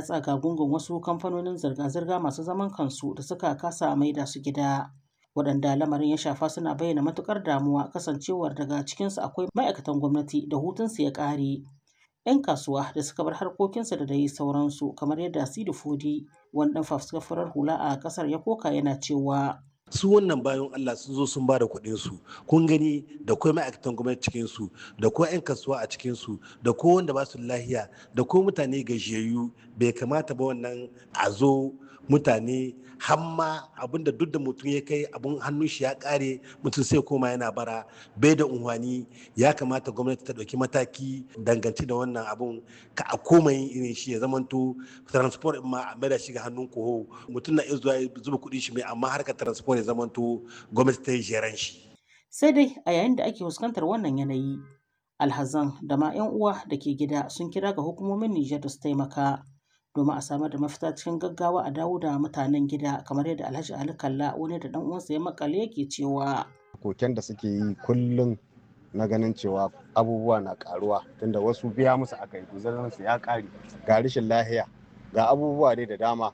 yatsa ga gungun wasu kamfanonin zirga-zirga masu zaman kansu da suka kasa maida su gida. Waɗanda lamarin ya shafa suna bayyana matuƙar damuwa kasancewar daga cikinsu akwai ma'aikatan gwamnati da hutunsu ya ƙare. 'Yan kasuwa da suka bar harkokinsu da dai sauransu kamar yadda Sidi Fodi wani ɗan fafutukar farar hula a ƙasar ya koka yana cewa. Su wannan bayan Allah sun zo sun ba da kuɗin su kun gani da kuma ma'aikatan gwamnati cikin su da kuma 'yan kasuwa a cikin su da ko wanda ba su lahiya da ko mutane gajiyayyu bai kamata ba wannan a zo mutane hamma abinda duk da mutum ya kai abun hannun shi ya kare mutum sai koma yana bara bai da unhwani. Ya kamata gwamnati ta ɗauki mataki dangance da wannan abun ka a koma yin irin shi ya zamanto transport ma a maida shi ga hannun koho mutum na iya zuwa zuba kuɗin shi mai amma harkar transport ya zamanto gwamnati ta yi jeran shi. Sai dai a yayin da ake fuskantar wannan yanayi alhazan da ma 'yan uwa da ke gida sun kira ga hukumomin Nijar da su taimaka domin a samar da mafita cikin gaggawa a dawo da mutanen gida kamar yadda Alhaji Ali Kalla wani da dan uwansa ya makale yake cewa. Koken da suke yi kullum na ganin cewa abubuwa na karuwa tunda wasu biya musu aka yi guzarinsu ya kare ga rashin lahiya ga abubuwa dai da dama.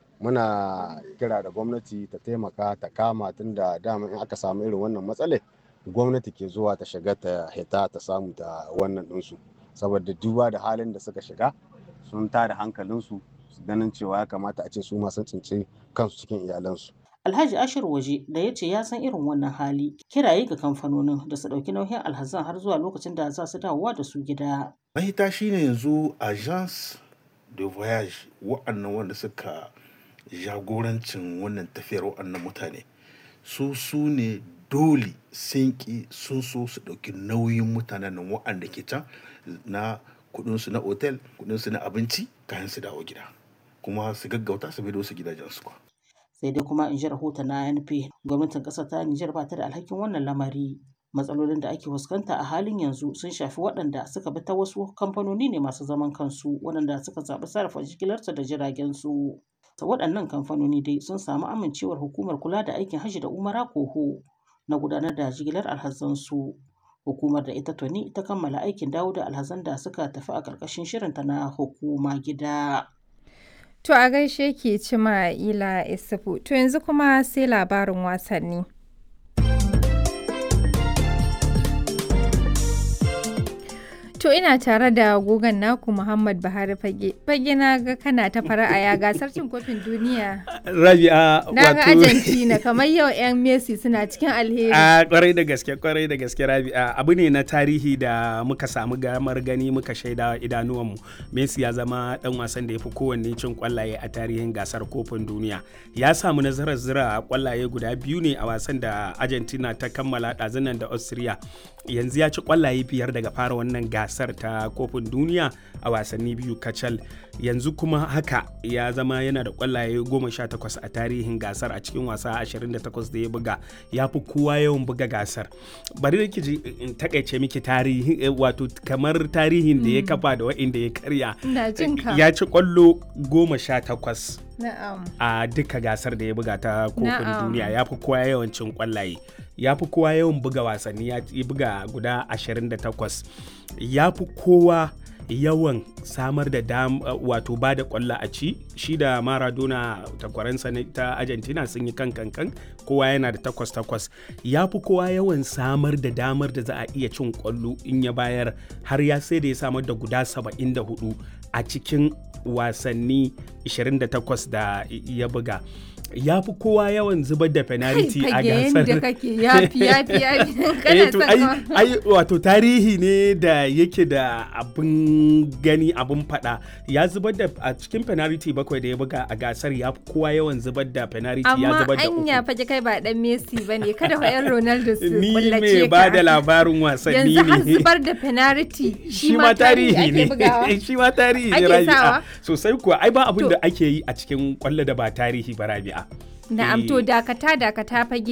Muna kira da gwamnati ta taimaka ta kama tunda dama in aka samu irin wannan matsalar gwamnati ke zuwa ta shiga ta hita ta samu ta wannan ɗinsu saboda duba da halin da suka shiga sun tada hankalinsu ganin cewa ya kamata a ce su ma sun tsinci kansu cikin iyalansu. Alhaji Ashir Waje da ya ce ya san irin wannan hali kiraye ga kamfanonin da su ɗauki nauyin alhazan har zuwa lokacin da za su dawowa da su gida. Mahita shine yanzu agence de voyage wa'annan wanda suka jagorancin wannan tafiyar wa'annan mutane su ne dole sun ki sun so su ɗauki nauyin mutanen nan wa'anda ke can na kudinsu na otel kudinsu na abinci kayan su dawo gida kuma su gaggauta su bido su gidajensu kwa. Sai dai kuma in ji rahoton na ANP gwamnatin ƙasar ta Nijar ba ta da alhakin wannan lamari. Matsalolin da ake fuskanta a halin yanzu sun shafi waɗanda suka bi ta wasu kamfanoni ne masu zaman kansu waɗanda suka zaɓi sarrafa jigilarsu da jiragen su. Waɗannan kamfanoni dai sun samu amincewar hukumar kula da aikin hajji da umara koho na gudanar da jigilar alhazansu. Hukumar da ita tuni ta kammala aikin dawo da alhazan da suka tafi a ƙarƙashin shirinta na hukuma gida. To a gaishe ki Cima'ila Isufu. To yanzu kuma sai labarin wasanni. To ina tare da gogon naku Muhammad Buhari Fage. Fage na ga kana ta fara'a ya gasar cin kofin duniya. Rabi'a na ga Argentina kamar yau 'yan Messi suna cikin alheri. Kwarai da gaske Rabi'a abu ne na tarihi da muka samu gamar gani muka shaida idanuwanmu. Messi ya zama dan wasan da ya fi kowanne cin kwallaye a tarihin gasar kofin duniya. Ya samu nasarar zira kwallaye guda biyu ne a wasan da Argentina ta kammala ɗazunan da Austria. Yanzu ya ci kwallaye 5 daga fara wannan gasar ta kofin duniya a wasanni 2 kacal. Yanzu kuma haka ya zama yana da kwallaye 18 a tarihin gasar a cikin wasa 28 da ya buga. Ya fi kowa yawan buga gasar. Bari da kiji in takaice miki tarihi wato kamar tarihin da ya kafa da wa'inda ya karya. Ya ci kwallo 18 a duka gasar da ya buga ta kofin duniya. Ya fi kowa yawan cin kwallaye. Ya fi kowa yawan buga wasanni, ya buga guda 28. Ya fi kowa yawan samar da wato ba da kwallo a ci. Shi da Maradona takwaransa ta Argentina sun yi kan kowa yana da 8. Ya fi kowa yawan samar da damar da za a iya cin kwallo in ya bayar, har ya sai da ya samar da guda 74 a cikin wasanni 28 da ya buga. Ya fi kowa yawan zubar da penalty a gasar. Wato tarihi ne da yake da abin gani abin fada. Ya zubar da a cikin penalty 7 da ya buga a gasar ya fi kowa yawan zubar da penalty ya zubar da 3. Amma anya fage kai ba dan Messi bane kada fa yan Ronaldo su kullace ka. Ni me ba da labarin wasanni ne. Yanzu har zubar da penalty shi ma tarihi ne. Shi ma tarihi ne Rabi'a. Sosai kuwa ai ba abin da ake yi a cikin kwallo da ba tarihi ba Rabi'a. Na'am to dakata Fage